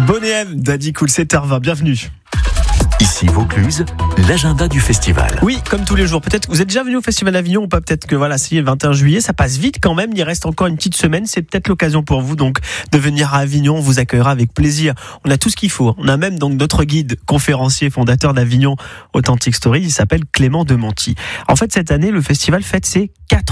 Bonnet M, Daddy Cool, 7h20, bienvenue. Ici Vaucluse, l'agenda du festival. Oui, comme tous les jours. Peut-être vous êtes déjà venu au Festival d'Avignon ou pas. Peut-être que voilà, c'est le 21 juillet, ça passe vite quand même. Il reste encore une petite semaine. C'est peut-être l'occasion pour vous donc de venir à Avignon. On vous accueillera avec plaisir. On a tout ce qu'il faut. On a même donc notre guide conférencier fondateur d'Avignon Authentic Stories. Il s'appelle Clément Demonty. En fait, cette année, le festival fête ses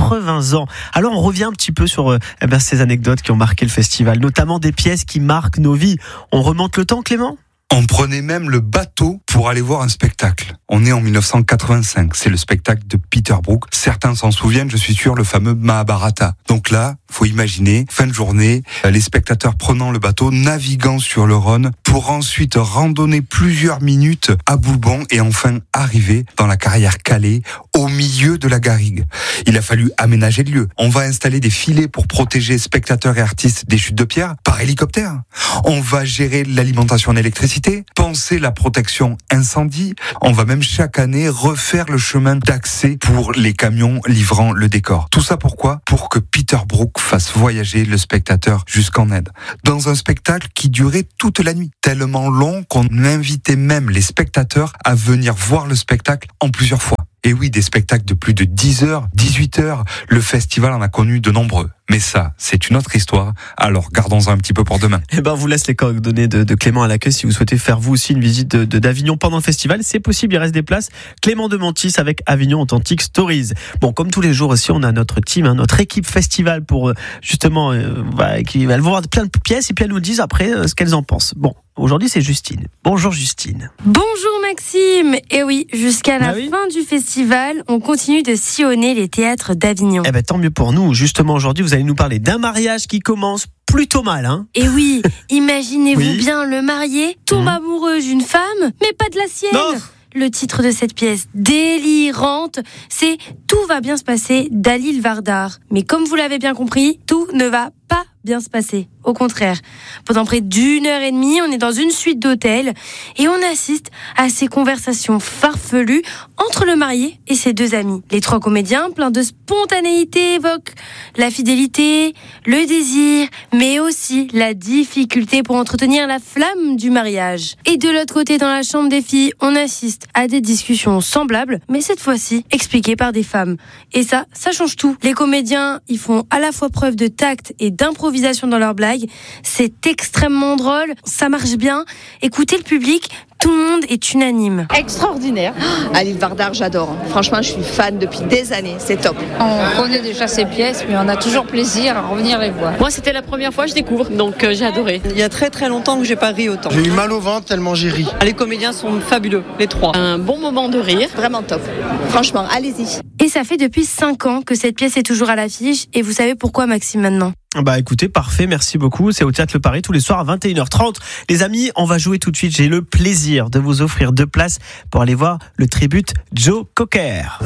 80 ans. Alors, on revient un petit peu sur ces anecdotes qui ont marqué le festival, notamment des pièces qui marquent nos vies. On remonte le temps, Clément ? On prenait même le bateau pour aller voir un spectacle. On est en 1985, c'est le spectacle de Peter Brook. Certains s'en souviennent, je suis sûr, le fameux Mahabharata. Donc là, faut imaginer, fin de journée, les spectateurs prenant le bateau, naviguant sur le Rhône, pour ensuite randonner plusieurs minutes à Boulbon et enfin arriver dans la carrière Calais, au milieu de la garrigue. Il a fallu aménager le lieu. On va installer des filets pour protéger spectateurs et artistes des chutes de pierre par hélicoptère. On va gérer l'alimentation en électricité, penser la protection incendie. On va même chaque année refaire le chemin d'accès pour les camions livrant le décor. Tout ça pourquoi ? Pour que Peter Brook fasse voyager le spectateur jusqu'en Inde. Dans un spectacle qui durait toute la nuit. Tellement long qu'on invitait même les spectateurs à venir voir le spectacle en plusieurs fois. Et oui, des spectacles de plus de 10 heures, 18 heures, le festival en a connu de nombreux. Mais ça, c'est une autre histoire, alors gardons-en un petit peu pour demain. Eh ben, on vous laisse les coordonnées de Clément à l'accueil si vous souhaitez faire vous aussi une visite d'Avignon pendant le festival. C'est possible, il reste des places. Clément Demonty avec Avignon Authentic Stories. Bon, comme tous les jours aussi, on a notre team, notre équipe festival pour justement, qui va voir plein de pièces et puis elles nous disent après ce qu'elles en pensent. Bon. Aujourd'hui, c'est Justine. Bonjour Justine. Bonjour Maxime. Et oui, jusqu'à la fin du festival, on continue de sillonner les théâtres d'Avignon. Eh ben, tant mieux pour nous. Justement, aujourd'hui, vous allez nous parler d'un mariage qui commence plutôt mal, hein. Et oui, imaginez-vous bien le marié tombe amoureux d'une femme, mais pas de la sienne. Non. Le titre de cette pièce délirante, c'est « Tout va bien se passer » d'Halil Vardar. Mais comme vous l'avez bien compris, tout ne va pas bien se passer. Au contraire, pendant près d'1h30, on est dans une suite d'hôtels et on assiste à ces conversations farfelues entre le marié et ses deux amis. Les trois comédiens, pleins de spontanéité, évoquent la fidélité, le désir, mais aussi la difficulté pour entretenir la flamme du mariage. Et de l'autre côté, dans la chambre des filles, on assiste à des discussions semblables, mais cette fois-ci expliquées par des femmes. Et ça change tout. Les comédiens, ils font à la fois preuve de tact et d'improvisation dans leurs blagues. C'est extrêmement drôle, ça marche bien. Écoutez le public, tout le monde est unanime. Extraordinaire. Halil Vardar, j'adore. Franchement, je suis fan depuis des années, c'est top. On connaît déjà ces pièces, mais on a toujours plaisir à revenir les voir. Moi, c'était la première fois que je découvre, donc j'ai adoré. Il y a très très longtemps que j'ai pas ri autant. J'ai eu mal au ventre tellement j'ai ri. Les comédiens sont fabuleux, les trois. Un bon moment de rire. Vraiment top. Franchement, allez-y. Et ça fait depuis 5 ans que cette pièce est toujours à l'affiche. Et vous savez pourquoi, Maxime, maintenant ? Bah écoutez, parfait, merci beaucoup. C'est au Théâtre Le Paris tous les soirs à 21h30. Les amis, on va jouer tout de suite. J'ai le plaisir de vous offrir 2 places pour aller voir le tribute Joe Cocker.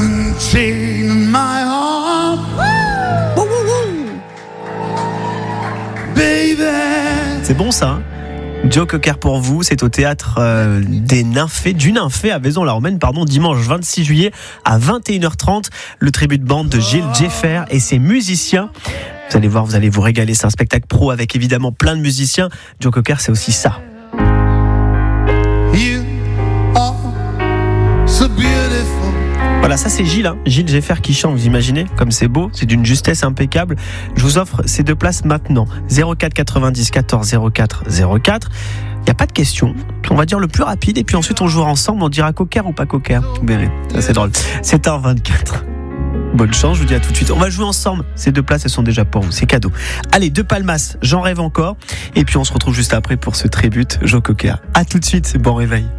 C'est bon ça, hein ? Joe Cocker pour vous, c'est au théâtre du Nymphée à Vaison-la-Romaine, dimanche 26 juillet à 21h30. Le tribut de bande de Gilles Jeffer et ses musiciens. Vous allez voir, vous allez vous régaler. C'est un spectacle pro avec évidemment plein de musiciens. Joe Cocker, c'est aussi ça. Voilà, ça c'est Gilles, Gilles Jeffer qui chante, vous imaginez comme c'est beau, c'est d'une justesse impeccable. Je vous offre ces 2 places maintenant. 04 90 14 04 04. Il n'y a pas de question, on va dire le plus rapide et puis ensuite on jouera ensemble, on dira Cocker ou pas Cocker. Vous verrez, ça c'est drôle. 7h24. Bonne chance, je vous dis à tout de suite. On va jouer ensemble. Ces 2 places, elles sont déjà pour vous. C'est cadeau. Allez, 2 palmas, j'en rêve encore. Et puis on se retrouve juste après pour ce tribut Joe Cocker. À tout de suite, bon réveil.